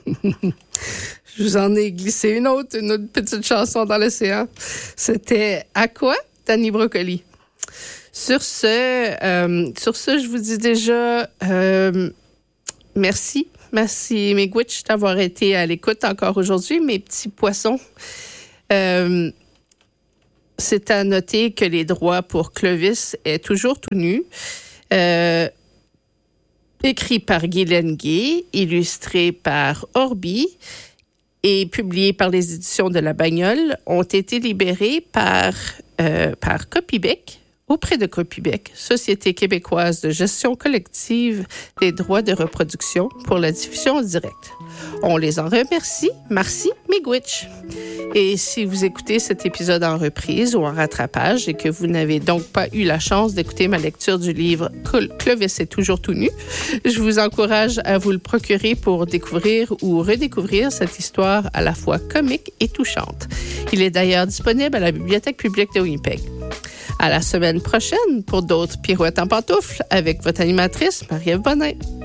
Je vous en ai glissé une autre petite chanson dans l'océan. C'était « À quoi ?» d'Annie Brocoli. Sur ce, je vous dis déjà merci. Merci, Miigwech, d'avoir été à l'écoute encore aujourd'hui, mes petits poissons. C'est à noter que les droits pour Clovis est toujours tout nu. Écrit par Guylaine Gay, illustré par Orbi et publié par les éditions de La Bagnole, ont été libérés par Copybec, auprès de Copybec, Société québécoise de gestion collective des droits de reproduction pour la diffusion en direct. On les en remercie. Merci, Miigwech. Et si vous écoutez cet épisode en reprise ou en rattrapage et que vous n'avez donc pas eu la chance d'écouter ma lecture du livre « Clovis est toujours tout nu », je vous encourage à vous le procurer pour découvrir ou redécouvrir cette histoire à la fois comique et touchante. Il est d'ailleurs disponible à la Bibliothèque publique de Winnipeg. À la semaine prochaine pour d'autres pirouettes en pantoufles avec votre animatrice Marie-Ève Bonin.